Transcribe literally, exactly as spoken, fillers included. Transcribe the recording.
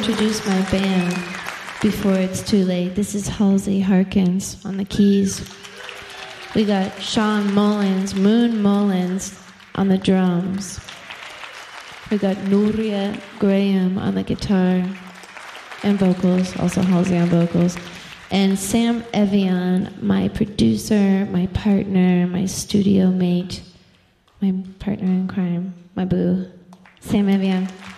introduce my band before it's too late. This is Halsey Harkins on the keys. We got Sean Mullins, Moon Mullins on the drums. We got Nuria Graham on the guitar and vocals, also Halsey on vocals. And Sam Evian, my producer, my partner, my studio mate, my partner in crime, my boo, Sam Evian.